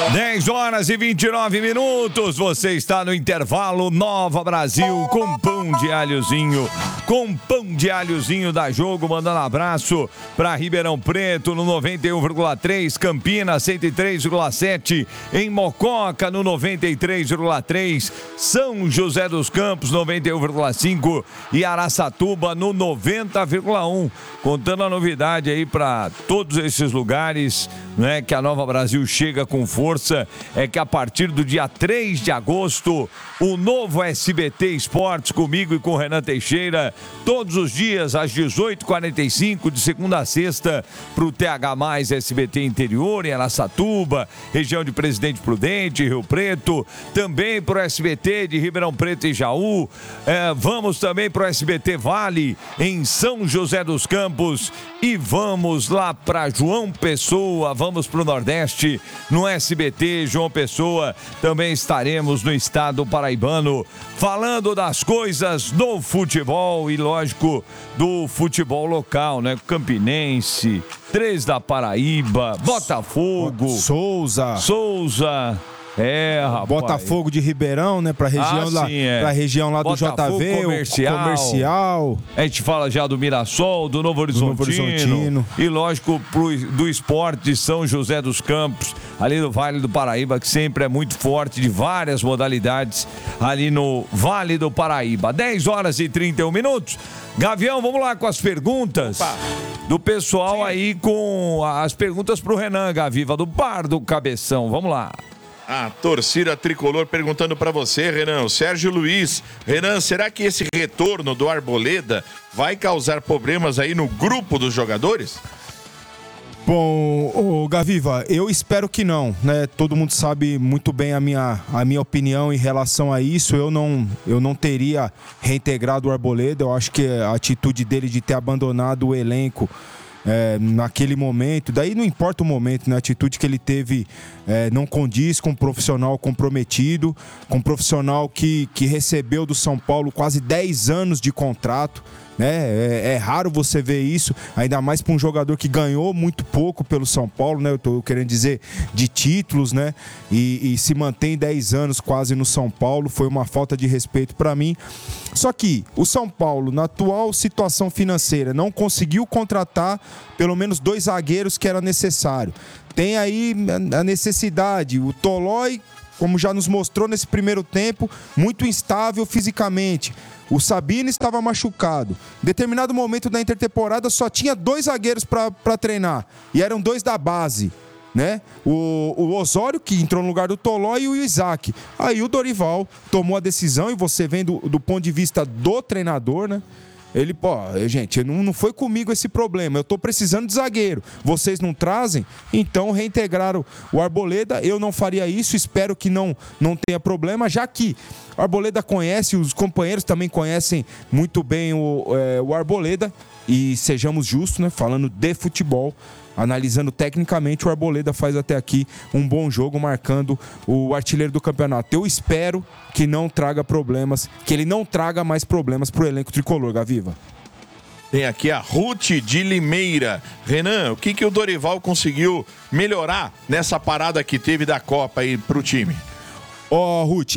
10h29. Você está no intervalo Nova Brasil com pão de alhozinho. Com pão de alhozinho da Jogo, mandando abraço para Ribeirão Preto no 91,3, Campinas 103,7, em Mococa no 93,3, São José dos Campos 91,5 e Araçatuba no 90,1. Contando a novidade aí para todos esses lugares, né, que a Nova Brasil chega com força, é que a partir do dia 3 de agosto, o novo SBT Esportes comigo e com o Renan Teixeira, todos os dias às 18h45, de segunda a sexta, para o TH+, SBT Interior, em Araçatuba, região de Presidente Prudente, Rio Preto, também para o SBT de Ribeirão Preto e Jaú, vamos também para o SBT Vale, em São José dos Campos, e vamos lá para João Pessoa, vamos para o Nordeste, no SBT João Pessoa, também estaremos no estado paraibano, falando das coisas do futebol e, lógico, do futebol local, né? Campinense, 3 da Paraíba, Botafogo, Souza. Rapaz. Botafogo de Ribeirão, né? Pra região, pra região lá Botafogo, do JV, comercial. A gente fala já do Mirassol, do Novo Horizontino. E, lógico, do esporte de São José dos Campos, ali no Vale do Paraíba, que sempre é muito forte, de várias modalidades, ali no Vale do Paraíba. 10h31. Gavião, vamos lá com as perguntas. Opa. Do pessoal. Sim. Aí com as perguntas pro Renan Gaviva, do Bar do Cabeção. Vamos lá. A torcida tricolor perguntando para você, Renan, o Sérgio Luiz. Renan, será que esse retorno do Arboleda vai causar problemas aí no grupo dos jogadores? Bom, Gaviva, eu espero que não, né? Todo mundo sabe muito bem a minha opinião em relação a isso. Eu não teria reintegrado o Arboleda. Eu acho que a atitude dele de ter abandonado o elenco naquele momento, daí não importa o momento, né? A atitude que ele teve não condiz com um profissional comprometido, com um profissional que recebeu do São Paulo quase 10 anos de contrato, né? É raro você ver isso, ainda mais para um jogador que ganhou muito pouco pelo São Paulo, né? Eu tô querendo dizer de títulos, né? E se mantém 10 anos quase no São Paulo, foi uma falta de respeito para mim. Só que o São Paulo, na atual situação financeira, não conseguiu contratar pelo menos 2 zagueiros que era necessário. Tem aí a necessidade, o Tolói, como já nos mostrou nesse primeiro tempo, muito instável fisicamente. O Sabino estava machucado. Em determinado momento da intertemporada só tinha 2 zagueiros para treinar. E eram 2 da base, né? O Osório, que entrou no lugar do Toló, e o Isaac. Aí o Dorival tomou a decisão, e você vem do ponto de vista do treinador, né? Ele, gente, não foi comigo esse problema. Eu tô precisando de zagueiro. Vocês não trazem? Então reintegraram o Arboleda. Eu não faria isso. Espero que não tenha problema, já que o Arboleda conhece, os companheiros também conhecem muito bem o Arboleda. E sejamos justos, né? Falando de futebol, analisando tecnicamente, o Arboleda faz até aqui um bom jogo, marcando o artilheiro do campeonato. Eu espero que não traga problemas, que ele não traga mais problemas pro elenco tricolor, Gaviva. Tem aqui a Ruth de Limeira. Renan, o que o Dorival conseguiu melhorar nessa parada que teve da Copa aí pro time? Ruth,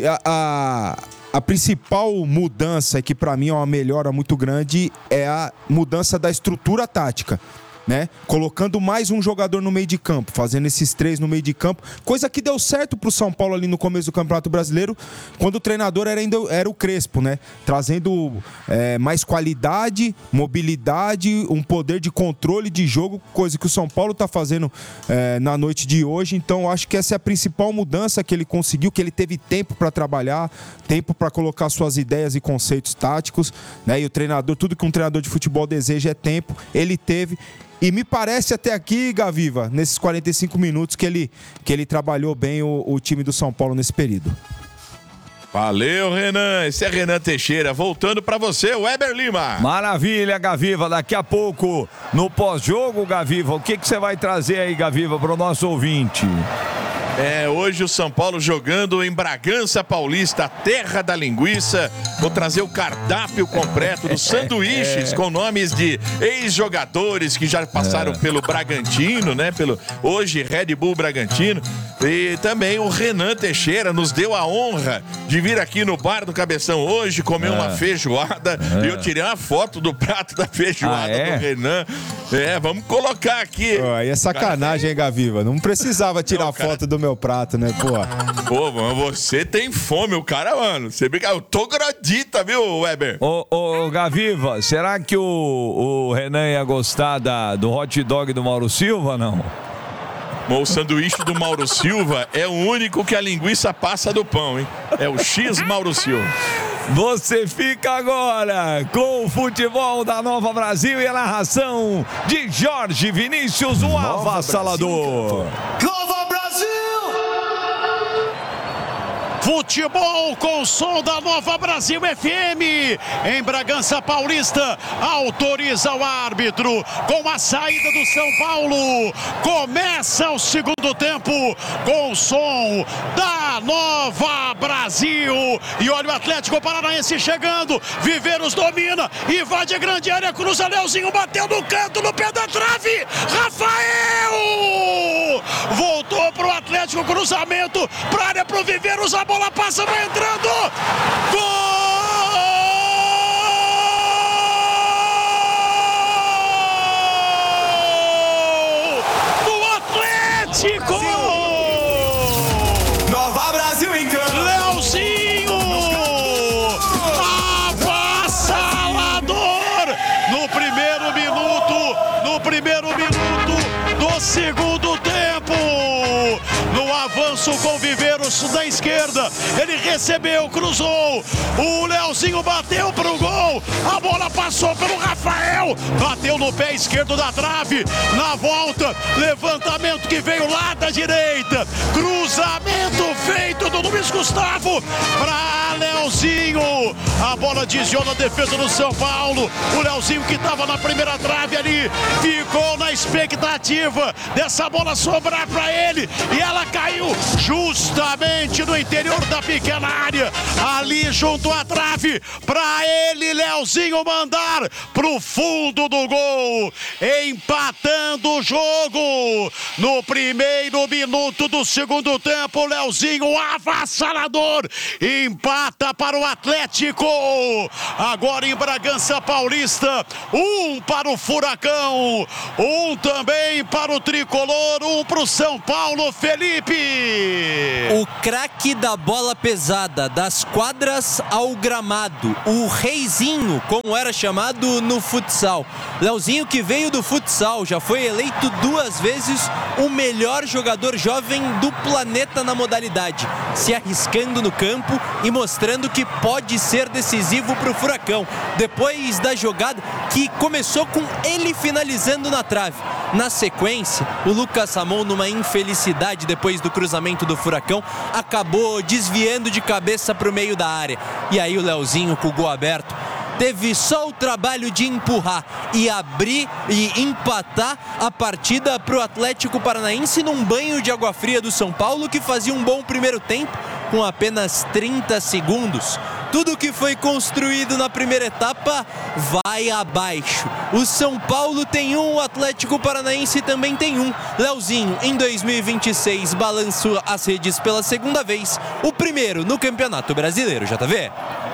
a principal mudança, que para mim é uma melhora muito grande, é a mudança da estrutura tática, né? Colocando mais um jogador no meio de campo, fazendo esses 3 no meio de campo, coisa que deu certo pro São Paulo ali no começo do Campeonato Brasileiro, quando o treinador era o Crespo, né? Trazendo mais qualidade, mobilidade, um poder de controle de jogo, coisa que o São Paulo tá fazendo na noite de hoje. Então acho que essa é a principal mudança que ele conseguiu, que ele teve tempo para trabalhar, tempo para colocar suas ideias e conceitos táticos, né? E o treinador, tudo que um treinador de futebol deseja é tempo, ele teve. E me parece até aqui, Gaviva, nesses 45 minutos que ele trabalhou bem o time do São Paulo nesse período. Valeu, Renan. Esse é Renan Teixeira. Voltando para você, Weber Lima. Maravilha, Gaviva. Daqui a pouco, no pós-jogo, Gaviva, o que você vai trazer aí, Gaviva, para o nosso ouvinte? Hoje o São Paulo jogando em Bragança Paulista, terra da linguiça. Vou trazer o cardápio completo dos sanduíches com nomes de ex-jogadores que já passaram pelo Bragantino, né? Hoje Red Bull Bragantino. E também o Renan Teixeira nos deu a honra de vir aqui no Bar do Cabeção hoje, comer uma feijoada. E eu tirei uma foto do prato da feijoada do Renan. Vamos colocar aqui. Aí é sacanagem, hein, Gaviva? Não precisava tirar foto do meu prato, né, pô? Pô, mano, você tem fome, o cara, mano. Você brinca, eu tô gradita, viu, Weber? Ô, Gaviva, será que o Renan ia gostar do hot dog do Mauro Silva, não? O sanduíche do Mauro Silva é o único que a linguiça passa do pão, hein? É o X Mauro Silva. Você fica agora com o futebol da Nova Brasil e a narração de Jorge Vinícius, o avassalador. Nova Brasil! Futebol com o som da Nova Brasil FM. Em Bragança Paulista, autoriza o árbitro com a saída do São Paulo. Começa o segundo tempo com o som da Nova Brasil. E olha o Atlético Paranaense chegando. Viveiros domina, invade a grande área, cruza, Leozinho bateu no canto, no pé da trave. Rafael! Voltou pro Atlético, cruzamento pra área, pro Viveiros, a bola passa, vai entrando. Gol! Do Atlético! Nova Brasil em campo. Leozinho! Avassalador! No primeiro minuto do segundo tempo. No avanço com Viveiros da esquerda, ele recebeu, cruzou, o Leozinho bateu pro gol, a bola passou pelo Rafael, bateu no pé esquerdo da trave, na volta, levantamento que veio lá da direita, cruzamento feito do Luiz Gustavo para Leozinho, a bola desviou na defesa do São Paulo, o Leozinho que estava na primeira trave ali, ficou na expectativa dessa bola sobrar para ele, e ela caiu justamente no interior da pequena área, ali junto à trave, para ele, Leozinho, mandar pro fundo do gol, empatando o jogo no primeiro minuto do segundo tempo. Leozinho, avassalador, empata para o Atlético. Agora em Bragança Paulista, um para o Furacão, um também para o Tricolor, um para o São Paulo. Felipe, o craque da bola pesada, das quadras ao gramado, o reizinho, como era chamado no futsal. Leozinho, que veio do futsal, já foi eleito 2 vezes o melhor jogador jovem do planeta na modalidade, se arriscando no campo e mostrando que pode ser decisivo para o Furacão, depois da jogada que começou com ele finalizando na trave. Na sequência, o Lucas Ramon, numa infelicidade depois do cruzamento do Furacão, acabou desviando de cabeça para o meio da área. E aí o Leozinho, com o gol aberto, teve só o trabalho de empurrar e abrir e empatar a partida para o Atlético Paranaense num banho de água fria do São Paulo, que fazia um bom primeiro tempo com apenas 30 segundos. Tudo que foi construído na primeira etapa vai abaixo. O São Paulo tem um, o Atlético Paranaense também tem um. Leozinho, em 2026, balançou as redes pela segunda vez, o primeiro no Campeonato Brasileiro, JV.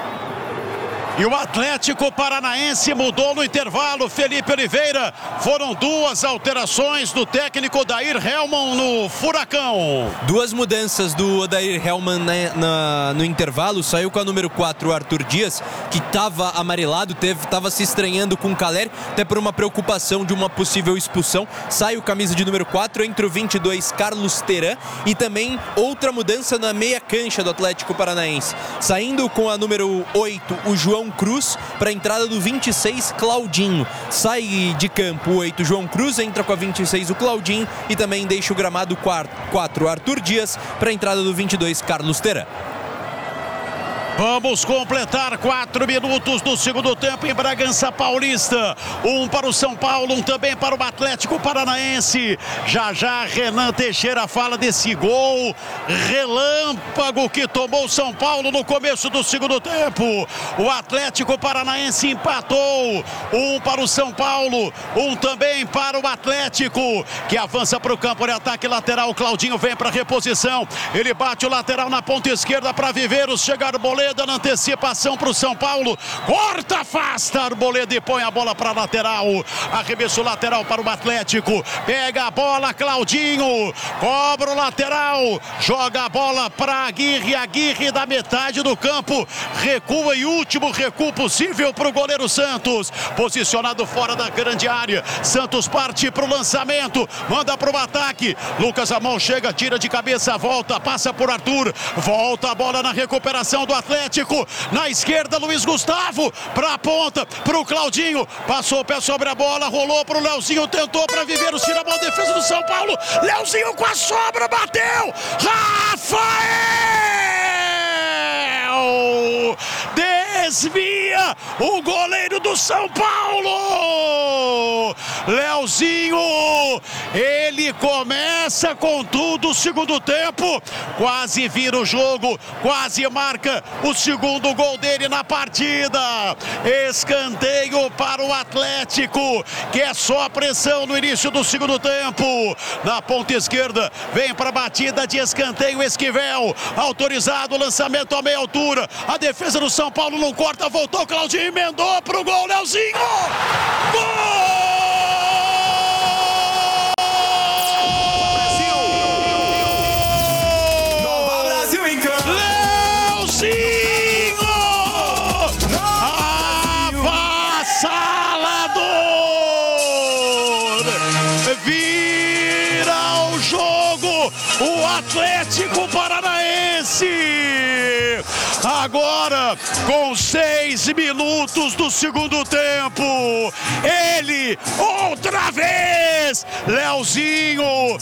E o Atlético Paranaense mudou no intervalo. Felipe Oliveira, foram 2 alterações do técnico Odair Hellmann no Furacão. 2 mudanças do Odair Hellmann no intervalo. Saiu com a número 4 o Arthur Dias, que estava amarelado, estava se estranhando com o Caleri, até por uma preocupação de uma possível expulsão. Sai o camisa de número 4, entre o 22 Carlos Teran, e também outra mudança na meia cancha do Atlético Paranaense. Saindo com a número 8 o João Cruz, para a entrada do 26 Claudinho. Sai de campo o 8 João Cruz, entra com a 26 o Claudinho, e também deixa o gramado 4 Arthur Dias, para a entrada do 22 Carlos Teran. Vamos completar 4 minutos do segundo tempo em Bragança Paulista. 1 para o São Paulo, 1 também para o Atlético Paranaense. Já Renan Teixeira fala desse gol relâmpago que tomou São Paulo no começo do segundo tempo. O Atlético Paranaense empatou. 1 para o São Paulo, 1 também para o Atlético, que avança para o campo de ataque lateral. O Claudinho vem para reposição. Ele bate o lateral na ponta esquerda para Viveiros. Chega Arboleda na antecipação para o São Paulo. Corta, afasta Arboleda e põe a bola para a lateral. Arremesso lateral para o Atlético. Pega a bola, Claudinho. Cobra o lateral. Joga a bola para Aguirre. Aguirre da metade do campo. Recua e último recuo possível para o goleiro Santos. Posicionado fora da grande área. Santos parte para o lançamento. Manda para o ataque. Lucas Amon chega, tira de cabeça, volta, passa por Arthur. Volta a bola na recuperação do Atlético. Na esquerda, Luiz Gustavo. Para a ponta, para o Claudinho. Passou o pé sobre a bola, rolou para o Leozinho, tentou para Viveiros, tira a bola, defesa do São Paulo. Leozinho com a sobra, bateu. Rafael! Desvia o goleiro do São Paulo. Leozinho, ele começa com tudo o segundo tempo, quase vira o jogo, quase marca o segundo gol dele na partida. Escanteio para o Atlético, que é só pressão no início do segundo tempo. Na ponta esquerda, vem para a batida de escanteio Esquivel, autorizado o lançamento a meia altura. A defesa do São Paulo não corta, voltou, Claudinho emendou pro gol, Leozinho! Gol! O Atlético Paranaense, agora com 6 minutos do segundo tempo, ele outra vez, Leozinho,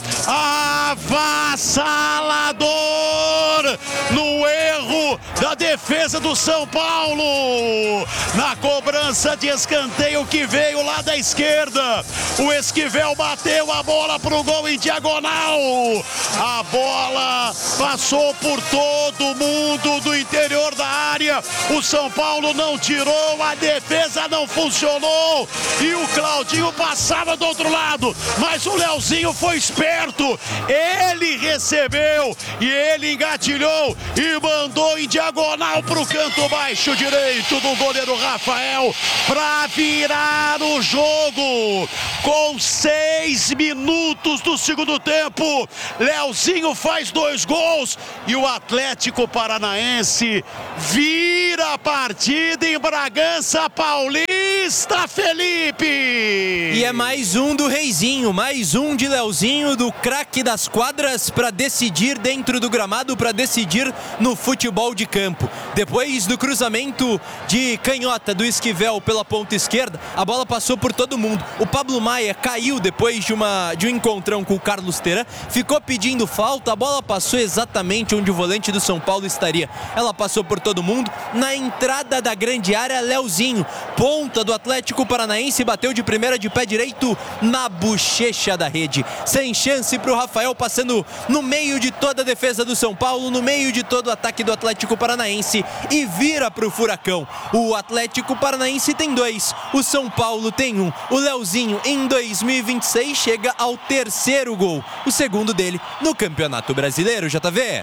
avassalador no erro da defesa do São Paulo, na cobrança de escanteio que veio lá da esquerda. O Esquivel bateu a bola pro gol em diagonal. A bola passou por todo mundo do interior da área. O São Paulo não tirou, a defesa não funcionou e o Claudinho passava do outro lado. Mas o Leozinho foi esperto. Ele recebeu e ele engatilhou e mandou em diagonal pro canto baixo direito do goleiro Rafael para virar o jogo. Com 6 minutos do segundo tempo, Leozinho faz 2 gols e o Atlético Paranaense vira a partida em Bragança Paulista, Felipe! E é mais um do Reizinho, mais um de Leozinho, do craque das quadras, para decidir dentro do gramado, para decidir no futebol de campo. Depois do cruzamento de canhota do Esquivel pela ponta esquerda, a bola passou por todo mundo. O Pablo Maia caiu depois de um encontrão com o Carlos Teran, ficou pedindo falta, a bola passou exatamente onde o volante do São Paulo estaria. Ela passou por todo mundo, na entrada da grande área, Leozinho, ponta do Atlético Paranaense, bateu de primeira de pé direito na bochecha da rede. Sem chance para o Rafael, passando no meio de toda a defesa do São Paulo, no meio de todo o ataque do Atlético Paranaense e vira para o Furacão. O Atlético Paranaense tem 2, o São Paulo tem 1. O Leozinho, em 2026, chega ao 3º gol, o segundo dele no Campeonato Brasileiro, JV.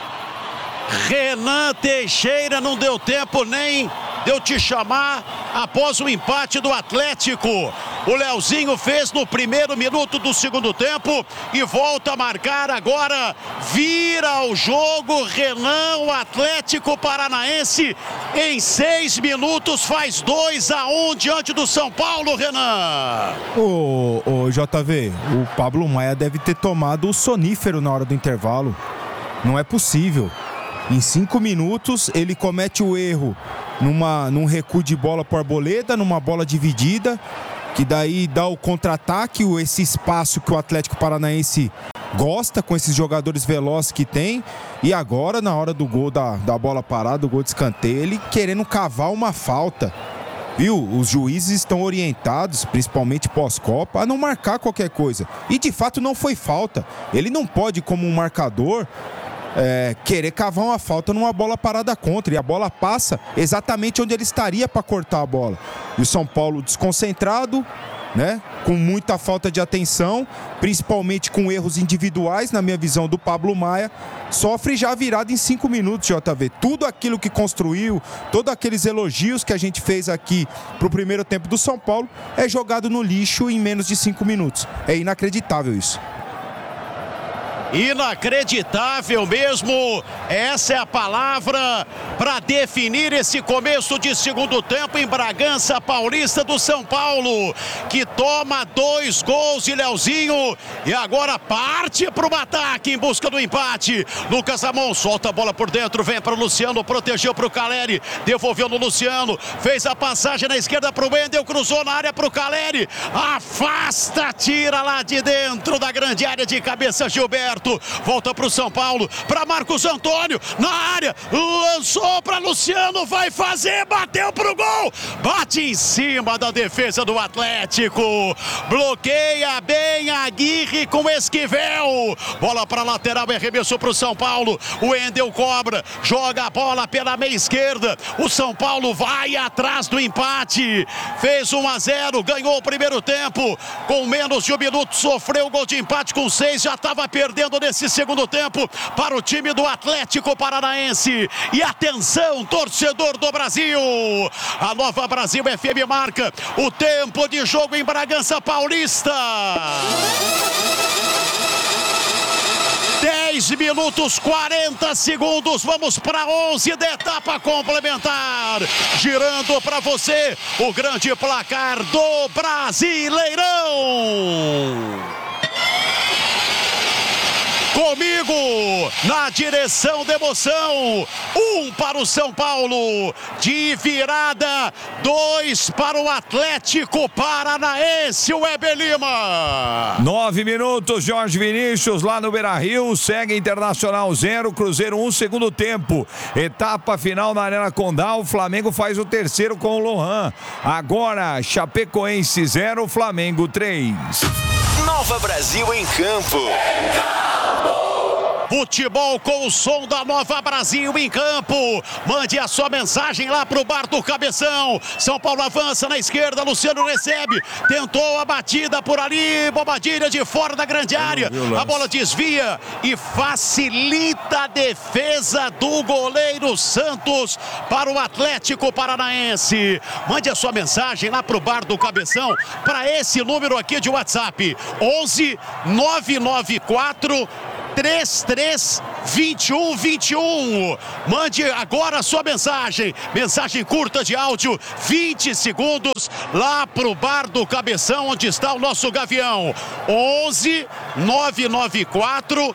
Renan Teixeira, não deu tempo nem de eu te chamar após o empate do Atlético. O Leozinho fez no primeiro minuto do segundo tempo e volta a marcar agora. Vira o jogo, Renan, o Atlético Paranaense em 6 minutos faz 2-1 diante do São Paulo, Renan. Ô JV, o Pablo Maia deve ter tomado o sonífero na hora do intervalo. Não é possível. Em 5 minutos ele comete o erro num recuo de bola por Arboleda, numa bola dividida, que daí dá o contra-ataque, esse espaço que o Atlético Paranaense gosta com esses jogadores velozes que tem. E agora, na hora do gol da bola parada, do gol de escanteio, ele querendo cavar uma falta. Viu? Os juízes estão orientados, principalmente pós-Copa, a não marcar qualquer coisa. E de fato não foi falta. Ele não pode, como um marcador, querer cavar uma falta numa bola parada contra. E a bola passa exatamente onde ele estaria para cortar a bola. E o São Paulo desconcentrado, né? Com muita falta de atenção, principalmente com erros individuais, na minha visão, do Pablo Maia, sofre já a virada em 5 minutos, JV. Tudo aquilo que construiu, todos aqueles elogios que a gente fez aqui pro primeiro tempo do São Paulo, é jogado no lixo em menos de 5 minutos. É inacreditável isso. Inacreditável mesmo, essa é a palavra para definir esse começo de segundo tempo em Bragança Paulista do São Paulo, que toma 2 gols de Leozinho e agora parte para o ataque em busca do empate. Lucas Ramon solta a bola por dentro, vem para o Luciano, protegeu para o Caleri, devolveu no Luciano, fez a passagem na esquerda para o Wendel, cruzou na área para o Caleri, afasta, tira lá de dentro da grande área de cabeça Gilberto. Volta para o São Paulo, para Marcos Antônio, na área, lançou para Luciano, vai fazer, bateu para o gol, bate em cima da defesa do Atlético, bloqueia bem Aguirre com Esquivel, bola para lateral, arremessou para o São Paulo, o Wendel cobra, joga a bola pela meia esquerda, o São Paulo vai atrás do empate, fez 1-0, ganhou o primeiro tempo, com menos de 1 minuto, sofreu o gol de empate com 6, já estava perdendo nesse segundo tempo para o time do Atlético Paranaense. E atenção, torcedor do Brasil, a Nova Brasil FM marca o tempo de jogo em Bragança Paulista. 10 minutos 40 segundos, vamos para 11 da etapa complementar, girando para você o grande placar do Brasileirão. Comigo, na direção da emoção, 1 para o São Paulo, de virada, 2 para o Atlético Paranaense, o Weber Lima. 9 minutos, Jorge Vinícius, lá no Beira-Rio, segue Internacional 0, Cruzeiro 1, segundo tempo. Etapa final na Arena Condá, o Flamengo faz o terceiro com o Lohan. Agora, Chapecoense 0, Flamengo 3. Nova Brasil em campo. Futebol com o som da Nova Brasil em campo. Mande a sua mensagem lá pro bar do Cabeção. São Paulo avança na esquerda, Luciano recebe, tentou a batida por ali, Bobadilha de fora da grande área, a bola desvia e facilita a defesa do goleiro Santos para o Atlético Paranaense. Mande a sua mensagem lá pro bar do Cabeção, para esse número aqui de WhatsApp, 11 994 332121. Mande agora a sua mensagem curta de áudio, 20 segundos, lá pro bar do Cabeção, onde está o nosso Gavião. 11 994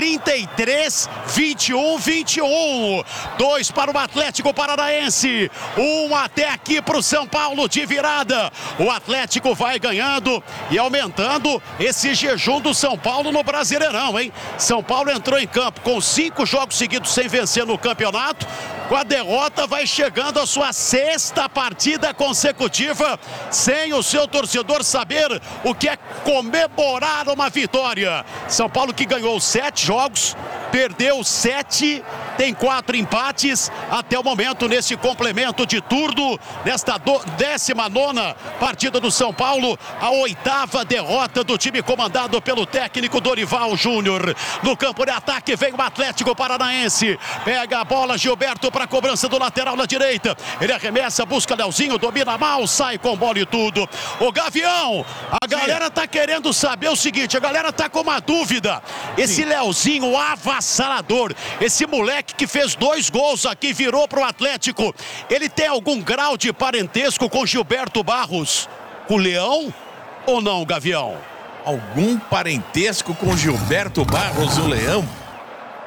332121. 2 para o Atlético Paranaense, 1 até aqui para o São Paulo de virada. O Atlético vai ganhando e aumentando esse jejum do São Paulo no Brasileirão, hein? São Paulo entrou em campo com 5 jogos seguidos sem vencer no campeonato. Com a derrota vai chegando a sua 6ª partida consecutiva sem o seu torcedor saber o que é comemorar uma vitória. São Paulo que ganhou 7 jogos, perdeu 7, tem 4 empates até o momento nesse complemento de turno, nesta 19ª partida do São Paulo, a 8ª derrota do time comandado pelo técnico Dorival Júnior. No campo de ataque vem o Atlético Paranaense, pega a bola Gilberto para a cobrança do lateral na direita, ele arremessa, busca Leozinho, domina mal, sai com bola e tudo. O Gavião, a galera tá querendo saber o seguinte, a galera tá com uma dúvida, esse Leozinho avassalador, esse moleque que fez 2 gols aqui, virou pro Atlético, ele tem algum grau de parentesco com Gilberto Barros, com o Leão ou não, Gavião? Algum parentesco com Gilberto Barros, o Leão?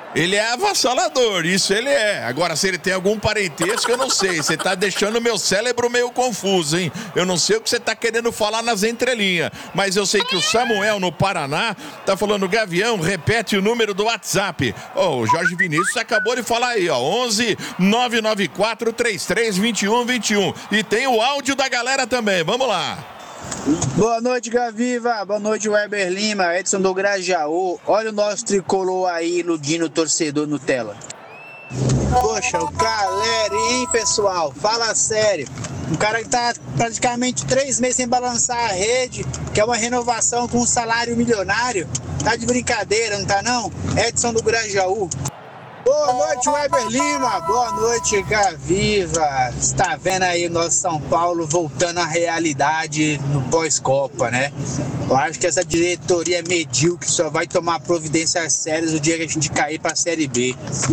Ele é avassalador, isso ele é. Agora, se ele tem algum parentesco, eu não sei. Você tá deixando o meu cérebro meio confuso, hein? Eu não sei o que você tá querendo falar nas entrelinhas. Mas eu sei que o Samuel, no Paraná, tá falando, Gavião, repete o número do WhatsApp. O Jorge Vinícius acabou de falar aí, ó. 11 994 33 21 21. E tem o áudio da galera também. Vamos lá. Boa noite, Gaviva. Boa noite, Weber Lima, Edson do Grajaú. Olha o nosso tricolor aí iludindo o torcedor Nutella. Poxa, o Caleri, hein, pessoal? Fala sério. Um cara que tá praticamente 3 meses sem balançar a rede, que é uma renovação com um salário milionário. Tá de brincadeira, não tá não? Edson do Grajaú. Boa noite, Weber Lima. Boa noite, Gaviva. Está vendo aí o nosso São Paulo voltando à realidade no pós-Copa, né? Eu acho que essa diretoria medíocre só vai tomar providências sérias no dia que a gente cair para a Série B.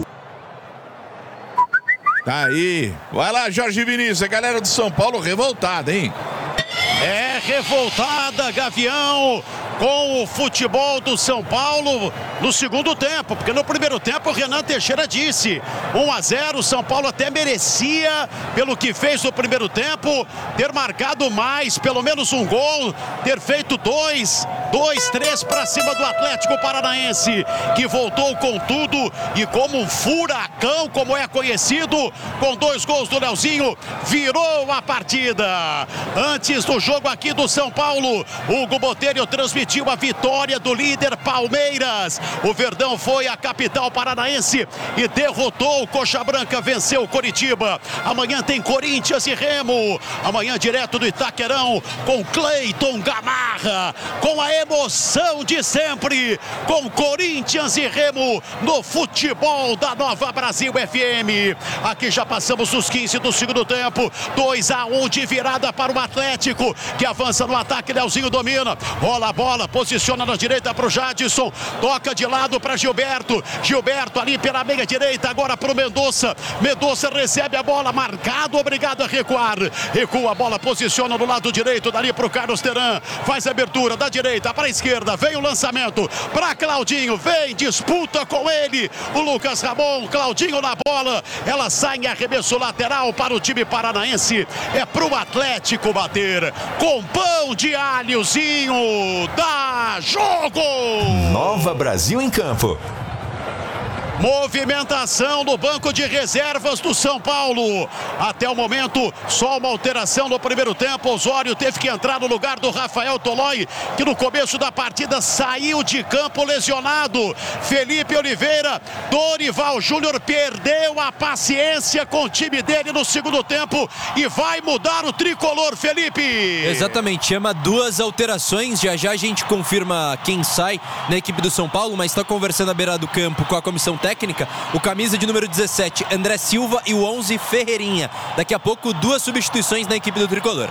Tá aí. Vai lá, Jorge Vinícius. A galera do São Paulo revoltada, hein? É revoltada, Gavião, com o futebol do São Paulo no segundo tempo, porque no primeiro tempo o Renan Teixeira disse 1-0, o São Paulo até merecia, pelo que fez no primeiro tempo, ter marcado mais, pelo menos um gol, ter feito 2, 3 para cima do Atlético Paranaense, que voltou com tudo e como um furacão, como é conhecido, com 2 gols do Leozinho, virou a partida. Antes do jogo aqui do São Paulo, Hugo Botelho transmitiu a vitória do líder Palmeiras. O Verdão foi à capital paranaense e derrotou o Coxa Branca, venceu o Coritiba. Amanhã tem Corinthians e Remo. Amanhã direto do Itaquerão com Cleiton Gamarra, com a emoção de sempre, com Corinthians e Remo no futebol da Nova Brasil FM. Aqui já passamos os 15 do segundo tempo. 2-1 de virada para o Atlético, que avança no ataque. Leozinho domina, rola a bola, posiciona na direita para o Jadson, toca de lado para Gilberto. Gilberto ali pela meia direita, agora para o Mendonça. Mendonça recebe a bola, marcado, obrigado a recuar. Recua a bola, posiciona no lado direito, dali para o Carlos Teran. Faz a abertura da direita para a esquerda, vem o lançamento para Claudinho, vem, disputa com ele o Lucas Ramon. Claudinho na bola, ela sai em arremesso lateral para o time paranaense. É para o Atlético bater com pão de alhozinho. Dá jogo! Nova Brasil em campo. Movimentação no banco de reservas do São Paulo. Até o momento, só uma alteração no primeiro tempo. Osório teve que entrar no lugar do Rafael Tolói, que no começo da partida saiu de campo lesionado. Felipe Oliveira, Dorival Júnior perdeu a paciência com o time dele no segundo tempo e vai mudar o tricolor, Felipe. Exatamente, chama 2 alterações. Já já a gente confirma quem sai na equipe do São Paulo, mas está conversando à beira do campo com a comissão técnica, o camisa de número 17, André Silva, e o 11, Ferreirinha. Daqui a pouco, 2 substituições na equipe do tricolor.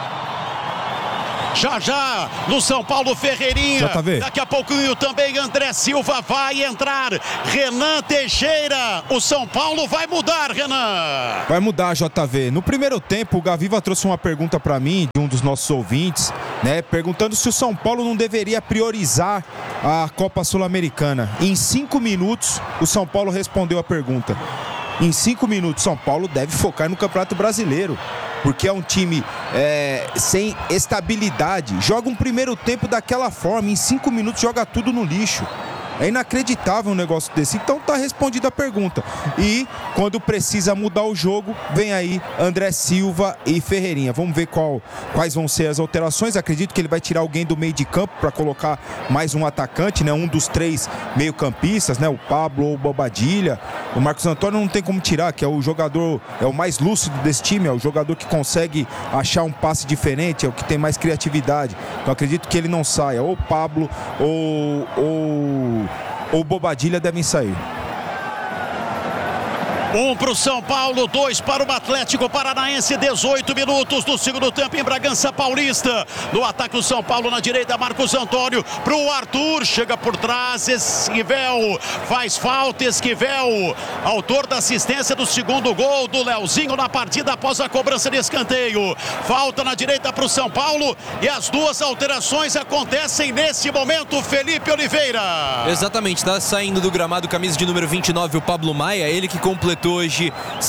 Já no São Paulo, Ferreirinha. JV. Daqui a pouquinho também André Silva vai entrar. Renan Teixeira. O São Paulo vai mudar, Renan. Vai mudar, JV. No primeiro tempo, o Gaviva trouxe uma pergunta para mim, de um dos nossos ouvintes, né? Perguntando se o São Paulo não deveria priorizar a Copa Sul-Americana. Em 5 minutos, o São Paulo respondeu a pergunta. Em 5 minutos, São Paulo deve focar no Campeonato Brasileiro, porque é um time sem estabilidade. Joga um primeiro tempo daquela forma, em 5 minutos joga tudo no lixo. É inacreditável um negócio desse. Então tá respondida a pergunta. E quando precisa mudar o jogo, vem aí André Silva e Ferreirinha. Vamos ver quais vão ser as alterações. Acredito que ele vai tirar alguém do meio de campo para colocar mais um atacante, né? Um dos 3 meio-campistas, né? O Pablo ou o Bobadilha. O Marcos Antônio não tem como tirar, que é o jogador, é o mais lúcido desse time, é o jogador que consegue achar um passe diferente, é o que tem mais criatividade. Então acredito que ele não saia. Ou o Pablo ou Bobadilha devem sair. 1 para o São Paulo, 2 para o Atlético Paranaense, 18 minutos do segundo tempo em Bragança Paulista. No ataque o São Paulo na direita, Marcos Antônio para o Arthur, chega por trás, Esquivel faz falta, Esquivel, autor da assistência do segundo gol do Leozinho na partida após a cobrança de escanteio. Falta na direita para o São Paulo e as duas alterações acontecem nesse momento, Felipe Oliveira. Exatamente, está saindo do gramado camisa de número 29, o Pablo Maia, ele que completou hoje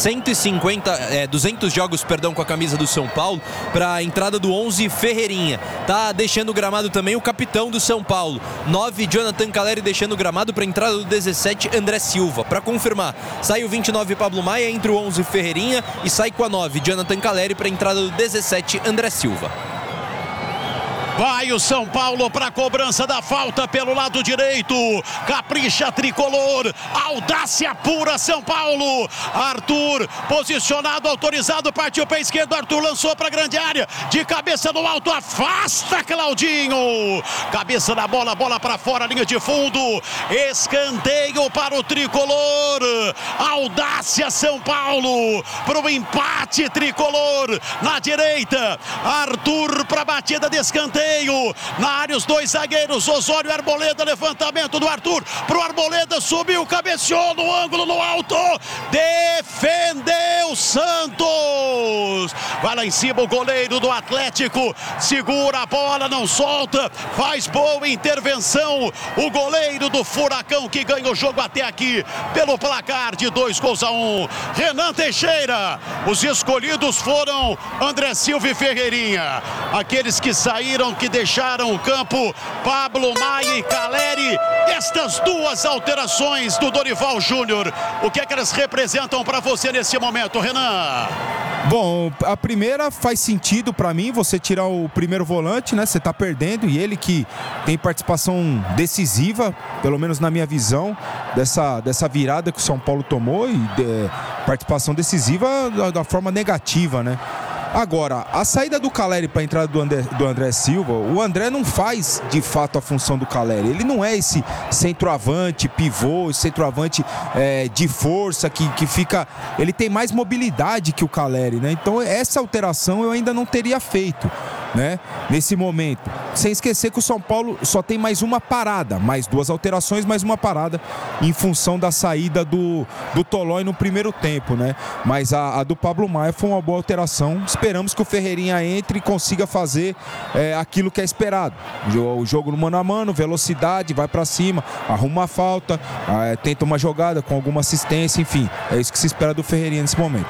200 jogos, com a camisa do São Paulo, para a entrada do 11, Ferreirinha. Tá deixando o gramado também o capitão do São Paulo, 9, Jonathan Caleri, deixando o gramado para a entrada do 17, André Silva. Para confirmar, sai o 29, Pablo Maia, entre o 11, Ferreirinha, e sai com a 9, Jonathan Caleri, para a entrada do 17, André Silva. Vai o São Paulo para a cobrança da falta pelo lado direito. Capricha tricolor. Audácia pura São Paulo. Arthur posicionado, autorizado, partiu para a esquerda. Arthur lançou para a grande área. De cabeça no alto, afasta Claudinho. Cabeça na bola, bola para fora, linha de fundo. Escanteio para o tricolor. Audácia São Paulo para o empate tricolor. Na direita, Arthur para a batida de escanteio. Na área os dois zagueiros, Osório e Arboleda, levantamento do Arthur pro Arboleda, subiu, cabeceou no ângulo, no alto, defendeu Santos, vai lá em cima o goleiro do Atlético, segura a bola, não solta, faz boa intervenção, o goleiro do Furacão que ganha o jogo até aqui pelo placar de 2-1. Renan Teixeira, os escolhidos foram André Silva e Ferreirinha, aqueles que saíram, que deixaram o campo, Pablo Maia e Caleri. Estas duas alterações do Dorival Júnior, o que é que elas representam para você nesse momento, Renan? Bom, a primeira faz sentido para mim, você tirar o primeiro volante, né? Você tá perdendo, e ele que tem participação decisiva, pelo menos na minha visão, dessa virada que o São Paulo tomou, e participação decisiva da forma negativa, né? Agora, a saída do Caleri para a entrada do André Silva, o André não faz de fato a função do Caleri. Ele não é esse centroavante, pivô, centroavante de força que fica... Ele tem mais mobilidade que o Caleri, né? Então essa alteração eu ainda não teria feito, né? Nesse momento. Sem esquecer que o São Paulo só tem mais uma parada, mais duas alterações, mais uma parada em função da saída do Tolói no primeiro tempo, né? Mas a do Pablo Maia foi uma boa alteração. Esperamos que o Ferreirinha entre e consiga fazer aquilo que é esperado. O jogo no mano a mano, velocidade, vai para cima, arruma a falta, tenta uma jogada com alguma assistência, enfim. É isso que se espera do Ferreirinha nesse momento.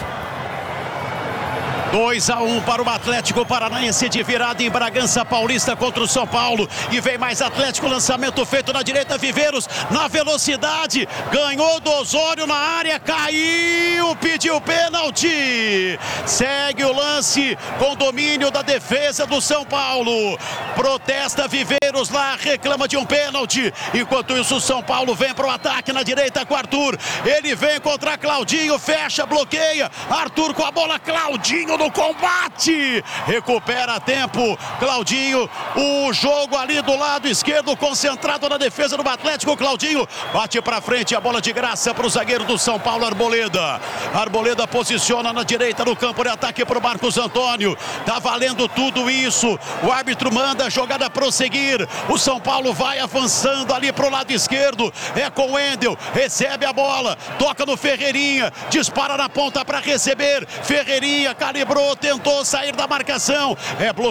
2-1 para o Atlético Paranaense de virada em Bragança Paulista contra o São Paulo. E vem mais Atlético, lançamento feito na direita, Viveiros na velocidade, ganhou do Osório na área, caiu, pediu pênalti. Segue o lance com domínio da defesa do São Paulo. Protesta Viveiros lá, reclama de um pênalti. Enquanto isso o São Paulo vem para o ataque na direita com Arthur. Ele vem contra Claudinho, fecha, bloqueia. Arthur com a bola, Claudinho no combate, recupera tempo, Claudinho, o jogo ali do lado esquerdo, concentrado na defesa do Atlético, Claudinho bate pra frente, a bola de graça pro zagueiro do São Paulo, Arboleda posiciona na direita no campo de ataque pro Marcos Antônio, tá valendo tudo isso, o árbitro manda a jogada prosseguir, o São Paulo vai avançando ali pro lado esquerdo, é com o Wendel, recebe a bola, toca no Ferreirinha, dispara na ponta para receber, Ferreirinha calibrou, tentou sair da marcação, é bloqueado.